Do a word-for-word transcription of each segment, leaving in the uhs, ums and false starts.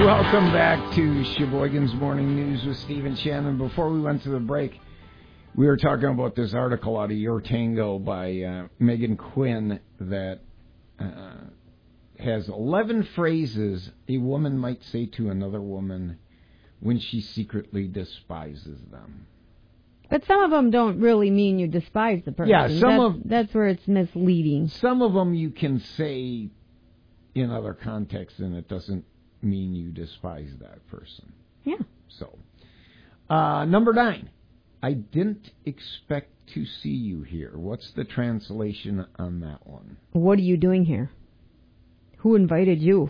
Welcome back to Sheboygan's Morning News with Steve and Shannon. Before we went to the break, we were talking about this article out of Your Tango by uh, Megan Quinn that uh, has eleven phrases a woman might say to another woman when she secretly despises them. But some of them don't really mean you despise the person. Yeah, some that's, of that's where it's misleading. Some of them you can say in other contexts, and it doesn't mean you despise that person. Yeah. So, uh, number nine. I didn't expect to see you here. What's the translation on that one? What are you doing here? Who invited you?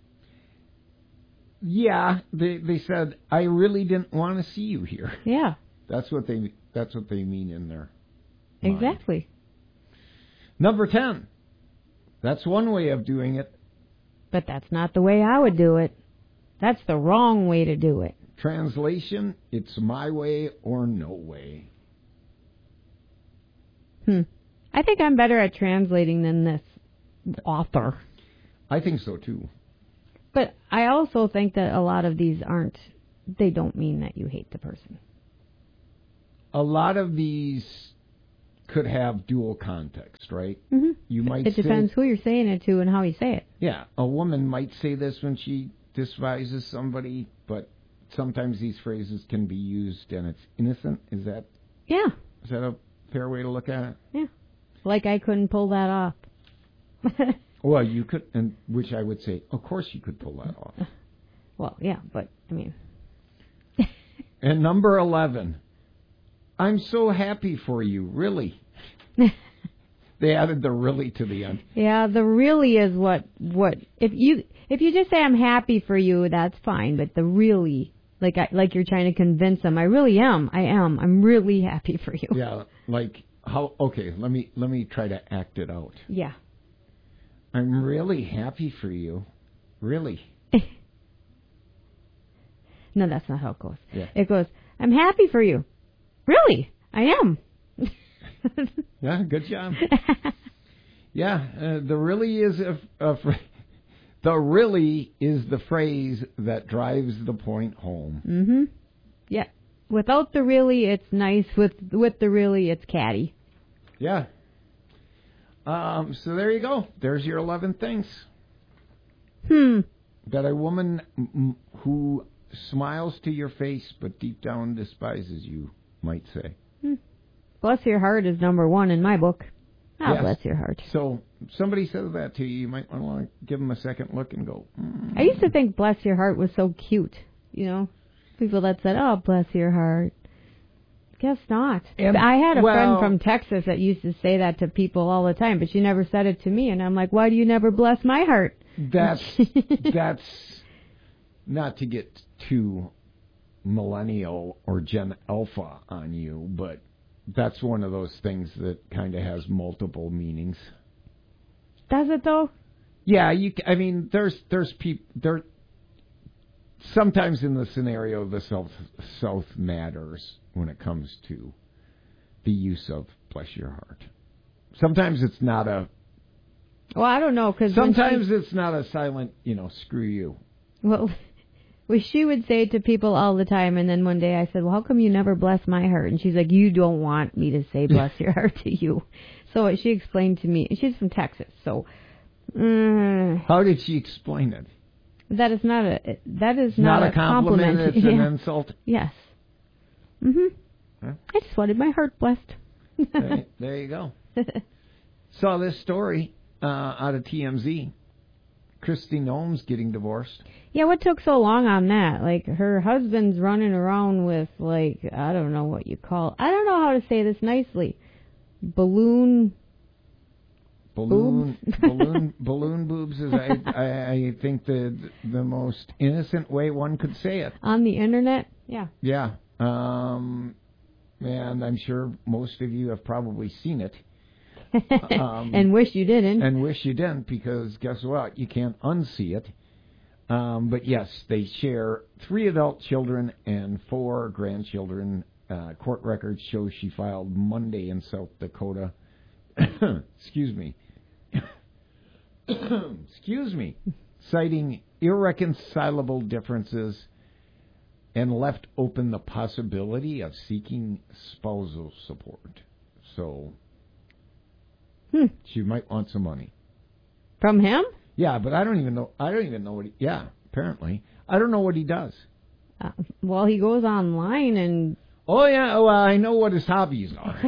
Yeah, they they said I really didn't want to see you here. Yeah. That's what they that's what they mean in their mind. Exactly. Number ten. That's one way of doing it. But that's not the way I would do it. That's the wrong way to do it. Translation, it's my way or no way. Hmm. I think I'm better at translating than this author. I think so too. But I also think that a lot of these aren't, they don't mean that you hate the person. A lot of these could have dual context, right? Mm-hmm. You might It depends say, who you're saying it to and how you say it. Yeah, a woman might say this when she despises somebody, but sometimes these phrases can be used and it's innocent. Is that Yeah. is that a fair way to look at it? Yeah. Like I couldn't pull that off. Well, you could, and which I would say, of course you could pull that off. Well, yeah, but, I mean. And number eleven, I'm so happy for you, really. They added the really to the end. Yeah, the really is what, what, if you, if you just say I'm happy for you, that's fine, but the really, like I, like you're trying to convince them, I really am, I am, I'm really happy for you. Yeah, like, how, okay, let me, let me try to act it out. Yeah. I'm really happy for you. Really. No, that's not how it goes. Yeah. It goes, I'm happy for you. Really? I am. Yeah, good job. Yeah, uh, the really is a, a fr- the really is the phrase that drives the point home. Mm-hmm. Yeah. Without the really, it's nice. With with the really, it's catty. Yeah. Um, so there you go. There's your eleven things. Hmm. That a woman m- who smiles to your face but deep down despises you might say. Hmm. Bless your heart is number one in my book. Oh, Yes. bless your heart. So somebody says that to you, you might want to give them a second look and go, mm. I used to think bless your heart was so cute. You know, people that said, oh, bless your heart. Guess not. And, I had a well, friend from Texas that used to say that to people all the time, but she never said it to me. And I'm like, why do you never bless my heart? That's that's not to get too millennial or Gen Alpha on you, but that's one of those things that kind of has multiple meanings. Does it though? Yeah, you. I mean, there's there's people there. Sometimes in the scenario, the South South matters when it comes to the use of bless your heart. Sometimes it's not a. Well, I don't know because Sometimes she, it's not a silent, you know, screw you. Well, well, she would say it to people all the time, and then one day I said, well, how come you never bless my heart? And she's like, you don't want me to say bless your heart to you. So she explained to me, she's from Texas, so. Mm, How did she explain it? That is not a, that is not, not a a compliment, compliment. it's Yeah. an insult. Yes. Mm-hmm. Huh? I just wanted my heart blessed. there, there you go. Saw this story uh, out of T M Z. Kristi Noem's getting divorced. Yeah, what took so long on that? Like, her husband's running around with, like, I don't know what you call, I don't know how to say this nicely. Balloon... Balloon, boobs? balloon, balloon boobs is, I, I, I think, the the most innocent way one could say it. On the internet? Yeah. Yeah. Um, and I'm sure most of you have probably seen it. Um, and wish you didn't. And wish you didn't, because guess what? You can't unsee it. Um, but yes, they share three adult children and four grandchildren. Uh, court records show she filed Monday in South Dakota. Excuse me. Excuse me. Citing irreconcilable differences and left open the possibility of seeking spousal support. So Hmm. she might want some money. From him? Yeah, but I don't even know. I don't even know what he. Yeah, apparently, I don't know what he does. Uh, well, he goes online and. Oh yeah, well I know what his hobbies are.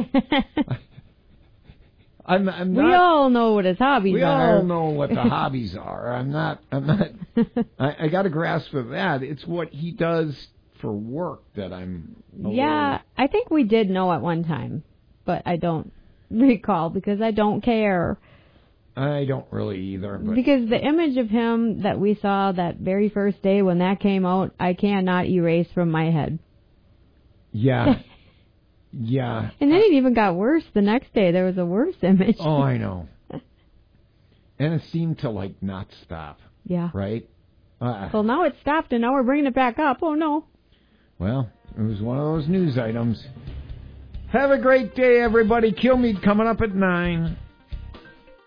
I'm, I'm not, we all know what his hobbies we are. all know what the hobbies are. I'm not. I'm not. I, I got a grasp of that. It's what he does for work that I'm. a Yeah, little- I think we did know at one time, but I don't recall because I don't care. I don't really either. But Because the image of him that we saw that very first day when that came out, I cannot erase from my head. yeah, yeah. And then it even got worse the next day. There was a worse image. Oh, I know. And it seemed to like not stop. Yeah. Right. Uh, Well, now it's stopped and now we're bringing it back up. Oh, no. Well, it was one of those news items. Have a great day, everybody. Kill Me coming up at nine.